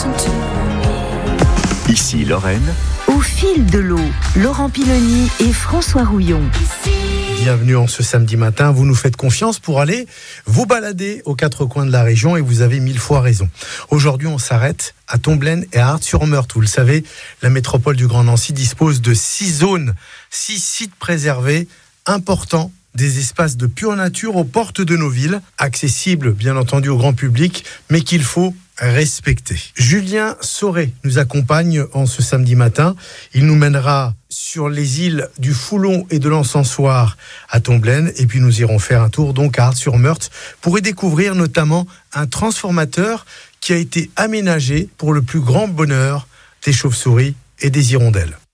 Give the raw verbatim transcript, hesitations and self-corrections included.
Ici Lorraine. Au fil de l'eau, Laurent Piloni et François Rouillon. Bienvenue en ce samedi matin. Vous nous faites confiance pour aller vous balader aux quatre coins de la région et vous avez mille fois raison. Aujourd'hui, on s'arrête à Tomblaine et à Art-sur-Meurthe. Vous le savez, la métropole du Grand Nancy dispose de six zones, six sites préservés importants, des espaces de pure nature aux portes de nos villes, accessibles bien entendu au grand public, mais qu'il faut respecter. Julien Sauret nous accompagne en ce samedi matin. Il nous mènera sur les îles du Foulon et de l'Encensoir à Tomblaine, et puis nous irons faire un tour donc à Art-sur-Meurthe pour y découvrir notamment un transformateur qui a été aménagé pour le plus grand bonheur des chauves-souris et des hirondelles.